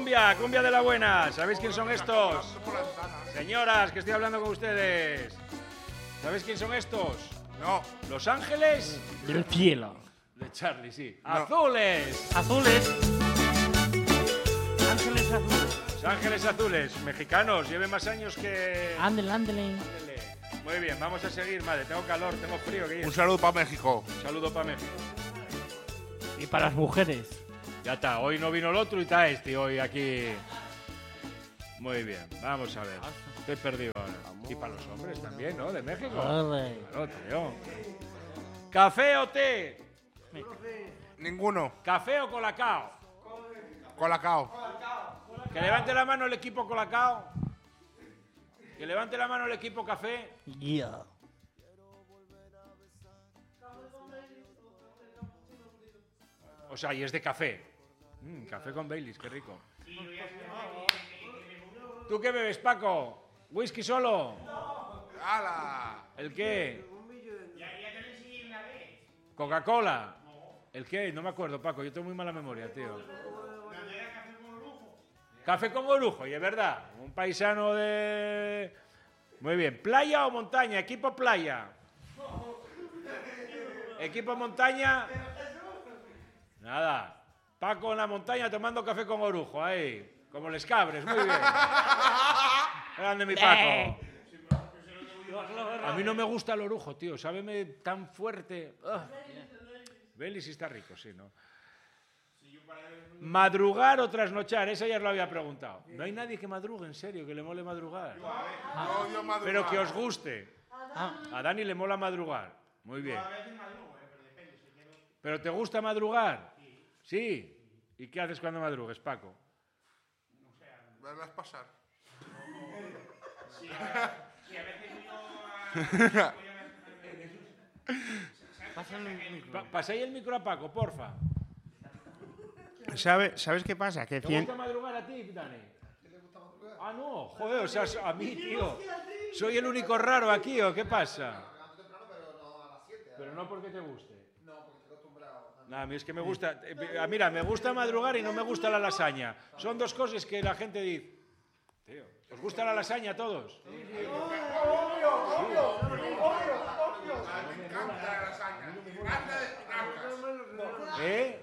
cumbia, cumbia de la buena. ¿Sabéis quién son estos? Señoras, que estoy hablando con ustedes. ¿Sabéis quién son estos? No. Los Ángeles Del cielo. de Charlie, sí. No. Azules. Azules. Ángeles azules. Los Ángeles Azules, mexicanos, lleven más años que... Ándele, ándele. Ándele. Muy bien, vamos a seguir, madre. Tengo calor, tengo frío. Un saludo para México. Un saludo para México. Y para las mujeres. Ya está, hoy no vino el otro y está este hoy aquí. Muy bien, vamos a ver. Estoy perdido ahora. Y para los hombres también, ¿no? De México. Ole. Claro, tío. ¿Café o té? Ninguno. ¿Café o colacao? Colacao. Que levante la mano el equipo colacao. Que levante la mano el equipo café. Yeah. O sea, y es de café. Café con Baileys, qué rico. ¿Tú qué bebes, Paco? ¿Whisky solo? ¡Hala! ¿El qué? ¿Coca-Cola? ¿El qué? No me acuerdo, Paco. Yo tengo muy mala memoria, tío. Café con orujo, y es verdad. Un paisano de... Muy bien. ¿Playa o montaña? Equipo playa. Equipo montaña. Nada. Paco en la montaña tomando café con orujo, ahí. Como les cabres, muy bien. Grande mi Paco. A mí no me gusta el orujo, tío. Sábeme tan fuerte. Baileys sí está rico, sí, ¿no? ¿Madrugar o trasnochar? Esa ya lo había preguntado. No hay nadie que madrugue, en serio, que le mole madrugar. Yo odio madrugar. Pero que os guste. A Dani le mola madrugar. Muy bien. ¿Pero te gusta madrugar? Sí. ¿Y qué haces cuando madrugues, Paco? Verlas pasar. Pasáis el micro a Paco, porfa. ¿Sabes qué pasa? Que ¿Te gusta madrugar a ti, Dani? Ah, no. Joder, o sea, a mí, tío. ¿Soy el único raro aquí o qué pasa? Pero no porque te guste. Nada, a mí es que me gusta... mira, me gusta madrugar y no me gusta la lasaña. Son dos cosas que la gente dice... Tío, ¿os gusta la lasaña a todos? Me encanta la lasaña. Me encanta de espinacas. ¿Eh?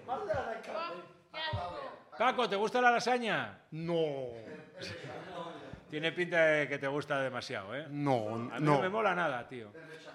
Paco, ¿te gusta la lasaña? No. Tiene pinta de que te gusta demasiado, ¿eh? No, A mí no me no. mola nada, tío.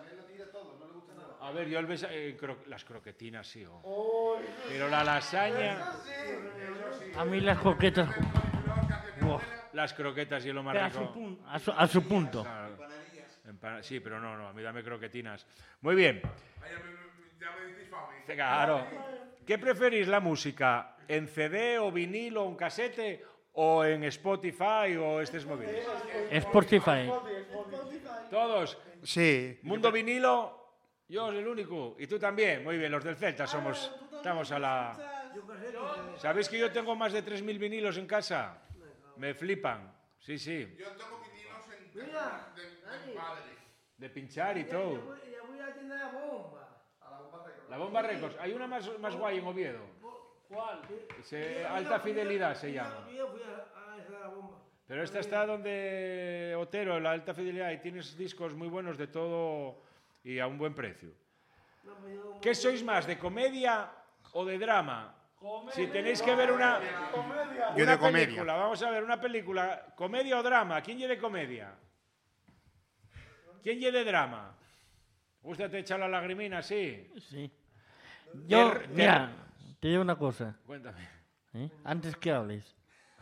A ver, yo las croquetinas sí, pero la lasaña... A mí las coquetas. Buah. Las croquetas y lo más Pero rico. a su punto. Claro. Sí, pero no, a mí dame croquetinas. Muy bien. Ya me dices fama. Claro. ¿Qué preferís la música? ¿En CD o vinilo o en casete o en Spotify o estos móviles? Spotify. Todos. Sí. Mundo vinilo, yo soy el único. Y tú también. Muy bien, los del Celta estamos a la... ¿Sabéis que yo tengo más de 3.000 vinilos en casa? Me flipan. Sí, sí. Yo tengo vinilos de padre. De pinchar y todo. Ya voy a tener la bomba. La Bomba Records. Hay una más guay en Oviedo. ¿Cuál? Alta Fidelidad se llama. Yo fui a esa la bomba. Pero esta está donde Otero, la Alta Fidelidad, y tienes discos muy buenos de todo y a un buen precio. ¿Qué sois más, de comedia o de drama? Si tenéis que ver una Yo de comedia. película, vamos a ver una película, comedia o drama, ¿quién lleve comedia? ¿Quién lleve drama? ¿Gústate echar la lagrimina, sí? Sí. Yo, Ter- mira, te digo una cosa. Cuéntame. Antes que hables.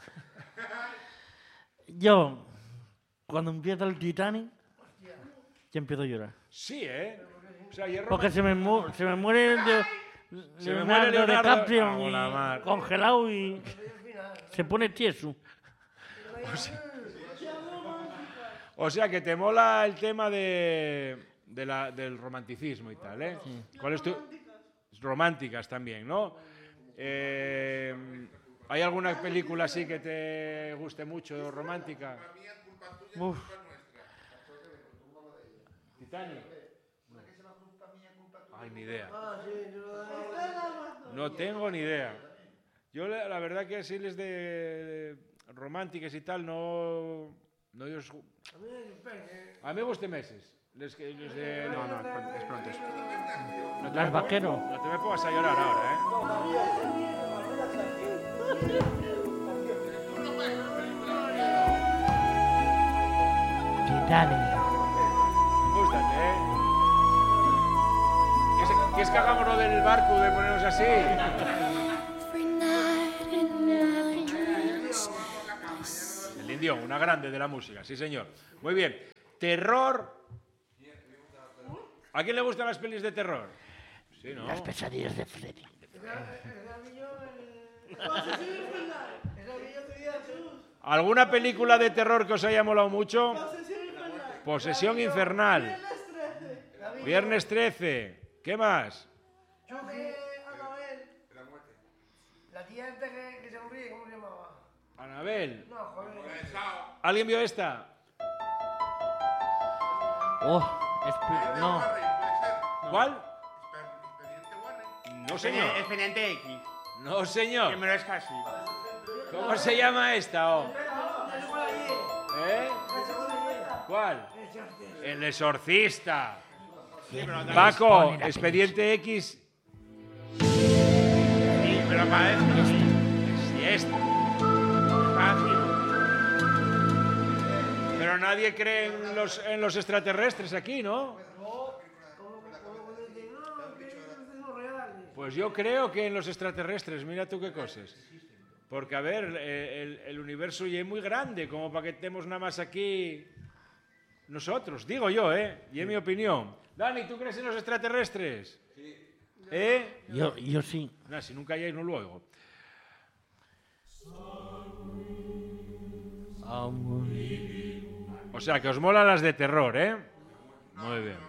Yo, cuando empieza el Titanic, ya empiezo a llorar. Sí, ¿eh? O sea, hierro Porque se me muere Se me muere Leonardo DiCaprio Ah, y la mar. congelado y se pone tieso. O sea, que te mola el tema del romanticismo y tal, ¿eh? ¿Cuál es tu...? Románticas también, ¿no? ¿Hay alguna película así que te guste mucho, romántica? Uf, ¿Titanic? Ay, ni idea. No tengo ni idea. Yo la verdad que así les de románticas y tal, no yo... A mí me gustan meses. Les de... No, es pronto. No te Las me vaquero. No te me pongas a llorar ahora, ¿eh? Titanic. Gústate, ¿eh? ¿Quieres que hagamos lo del barco de ponernos así? El indio, una grande de la música, sí señor. Muy bien. Terror. ¿A quién le gustan las pelis de terror? Sí, ¿no? Las pesadillas de Freddy. ¿Alguna película de terror que os haya molado mucho? Posesión Infernal. Viernes 13. ¿Qué más? La tía esta que se ríe, ¿cómo se llamaba? Anabel. No, joder. ¿Alguien vio esta? Oh, no. ¿Cuál? Expediente Warren. No, señor. Expediente X. No, señor. Que me lo es casi. ¿Cómo se llama esta? Oh? ¿Eh? ¿Cuál? El exorcista. Paco, Expediente X. Sí, pero parece. Sí, esta. Pero nadie cree en los extraterrestres aquí, ¿no? Pues yo creo que en los extraterrestres, mira tú qué cosas. Porque, a ver, el universo ya es muy grande, como para que estemos nada más aquí nosotros, digo yo, ¿eh? Y es mi opinión. Dani, ¿tú crees en los extraterrestres? Sí. ¿Eh? Yo sí. Nah, si nunca hayáis, no lo oigo. O sea, que os molan las de terror, ¿eh? Muy bien.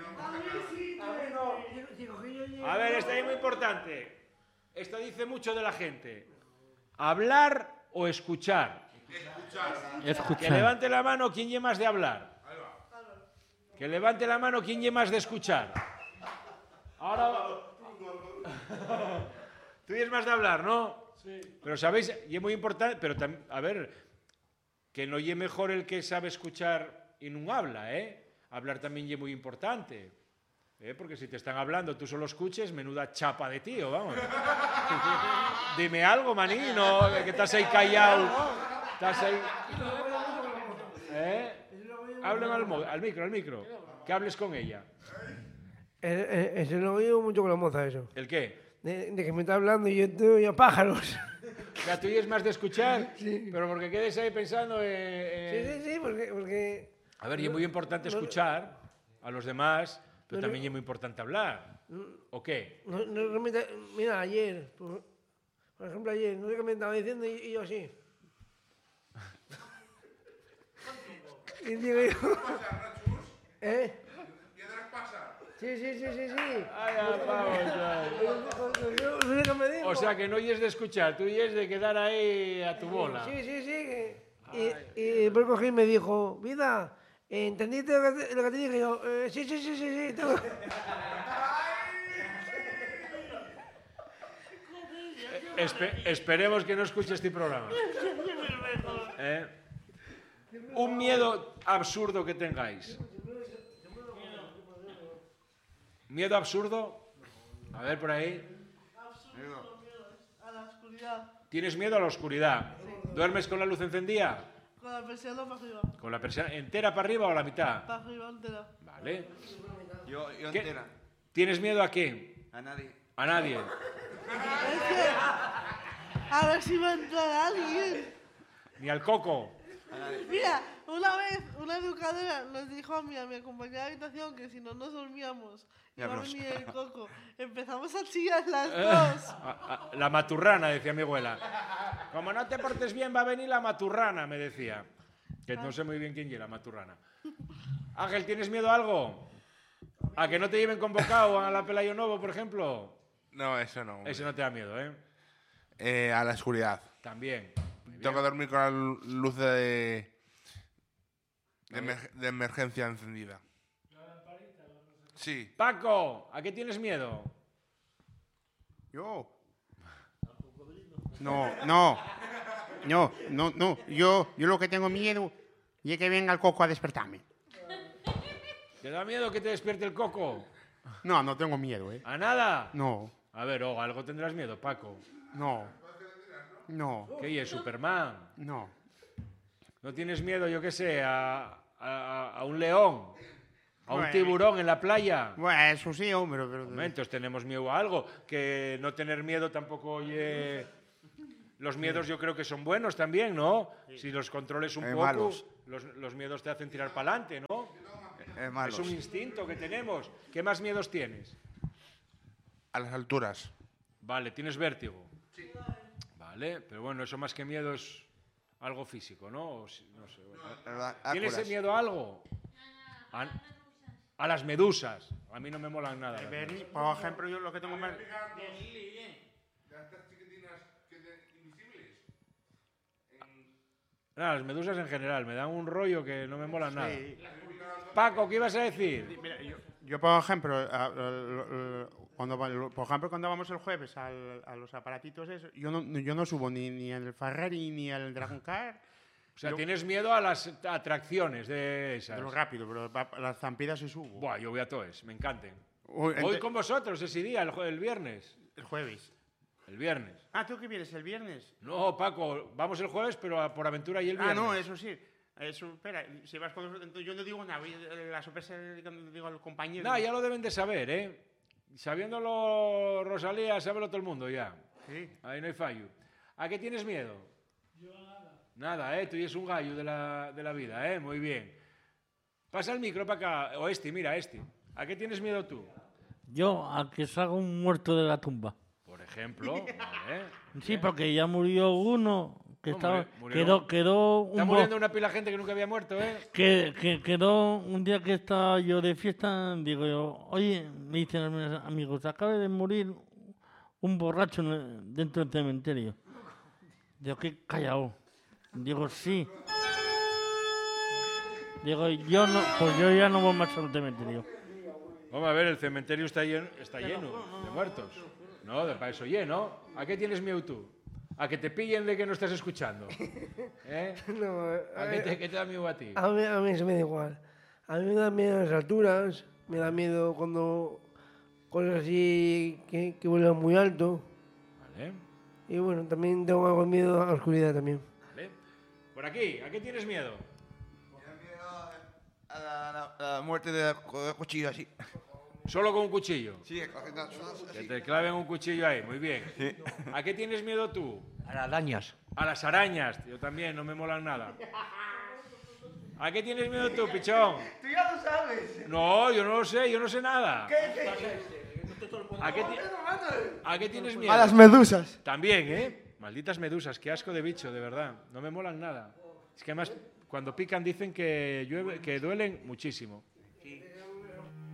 A ver, esto es muy importante. Esto dice mucho de la gente. ¿Hablar o escuchar? Que Escuchar. levante la mano quien lleve más de hablar. Que levante la mano quien lleve más de escuchar. Ahora... Tú lleves más de hablar, ¿no? Sí. Pero sabéis, y es muy importante, pero a ver, que no lleve mejor el que sabe escuchar y no habla, ¿eh? Hablar también es muy importante. Porque si te están hablando, tú solo escuches, menuda chapa de tío, vamos. Dime algo, maní, no, que estás ahí callado. Estás ahí... Háblame al micro. Que hables con ella. Ese lo oigo mucho con la moza, eso. ¿El qué? De que me está hablando y yo estoy a pájaros. ¿La tuya es más de escuchar? Sí. Pero porque quedes ahí pensando Sí, porque... A ver, y es muy importante escuchar a los demás, pero también es muy importante hablar. ¿O qué? Mira, ayer, por ejemplo, ayer, no sé qué me estaba diciendo y yo así. Y digo yo... ¿Eh? ¿Piedras pasan? Sí. Ay, No sé qué me dijo. o sea, que no oyes de escuchar, tú oyes de quedar ahí a tu bola. Sí. Y después cogí y me dijo, vida, ¿entendiste lo que te dije? Y yo, sí. Tengo... Esperemos que no escuche este programa. Un miedo absurdo que tengáis. ¿Miedo absurdo? A ver, por ahí. Absurdo, miedo a la oscuridad. ¿Tienes miedo a la oscuridad? Sí. ¿Duermes con la luz encendida? Con la persiana para arriba. ¿Con la persiana entera para arriba o la mitad? Para arriba entera. Vale. Yo ¿Qué? entera. ¿Tienes miedo a qué? A nadie. A nadie. Es que... A ver si va a entrar alguien. Ni al coco. Mira, una vez una educadora nos dijo a mi compañera de habitación que si no nos dormíamos Ya, iba a pero- venir el coco. Empezamos a chillar las dos. La maturrana, decía mi abuela. Como no te portes bien, va a venir la maturrana, me decía. Que no sé muy bien quién es la maturrana. Ángel, ¿tienes miedo a algo? ¿A que no te lleven convocado a la Pelayo Novo, por ejemplo? No, eso no. Ese no te da miedo, ¿eh? A la oscuridad. También. Muy Tengo que bien. dormir con la luz de emergencia encendida. Sí. Paco, ¿a qué tienes miedo? Yo. No. Yo lo que tengo miedo es que venga el coco a despertarme. ¿Te da miedo que te despierte el coco? No tengo miedo, ¿eh? ¿A nada? No. A ver, algo tendrás miedo, Paco. No. ¿Qué es, Superman? No. ¿No tienes miedo, yo qué sé, a un león? ¿A un Bueno. tiburón en la playa? Bueno, eso sí, hombre, pero... Momentos, tenemos miedo a algo. Que no tener miedo tampoco, oye... Los miedos yo creo que son buenos también, ¿no? Si los controles un poco, malos. los miedos te hacen tirar para adelante, ¿no? Malos. Es un instinto que tenemos. ¿Qué más miedos tienes? A las alturas. Vale, ¿tienes vértigo? Sí. Vale, pero bueno, eso más que miedo es algo físico, ¿no? No sé. ¿Tienes miedo a algo? A las medusas. A mí no me molan nada. las medusas. Bernie, por ejemplo, yo lo que tengo más... Nada, las medusas en general, me dan un rollo que no me molan nada. Sí. Paco, ¿qué ibas a decir? Mira, yo, por ejemplo, cuando vamos el jueves a los aparatitos esos, yo no subo ni el Ferrari ni el Dragon Car. O sea, tienes miedo a las atracciones de esas. De lo rápido, pero las zampidas sí subo. Buah, yo voy a todos, me encanten. Uy, Voy con vosotros ese día, el viernes. el jueves. El viernes. Ah, ¿tú qué vienes el viernes? No, Paco, vamos el jueves, pero por aventura y el viernes. Ah, no, eso sí. Eso, espera, si vas con nosotros, yo no digo nada, la sorpresa digo al compañero. No, ya lo deben de saber, ¿eh? Sabiéndolo Rosalía, sábelo todo el mundo ya. Sí. Ahí no hay fallo. ¿A qué tienes miedo? Yo a nada. Nada, ¿eh? Tú y es un gallo de la vida, ¿eh? Muy bien. Pasa el micro para acá. O mira, ¿A qué tienes miedo tú? Yo, a que salga un muerto de la tumba. Por ejemplo, ¿vale? Sí, porque ya murió uno que Hombre, quedó un Está muriendo una pila de gente que nunca había muerto, ¿eh? que quedó un día que estaba yo de fiesta, digo yo, oye, me dicen mis amigos, acaba de morir un borracho dentro del cementerio. Digo, qué callado. Digo, sí. Digo, yo ya no voy más al cementerio. Vamos a ver, el cementerio está lleno de muertos. No, para eso lleno. ¿A qué tienes miedo tú? ¿A que te pillen de que no estás escuchando? ¿Eh? No, ¿A qué te da miedo a ti? a mí se me da igual. A mí me da miedo las alturas, me da miedo cuando cosas así que vuelan muy alto. Vale, Y bueno, también tengo algo de miedo a la oscuridad también. vale. Por aquí, ¿a qué tienes miedo? A la muerte de cuchillo así. Solo con un cuchillo. Sí, Que te claven un cuchillo ahí, muy bien. ¿A qué tienes miedo tú? A las arañas. A las arañas. Yo también, no me molan nada. ¿A qué tienes miedo tú, pichón? Tú ya lo sabes. No, yo no lo sé, yo no sé nada. ¿A qué tienes miedo? A las medusas. También, ¿eh? Malditas medusas, qué asco de bicho, de verdad. No me molan nada. Es que además, cuando pican dicen que duelen muchísimo.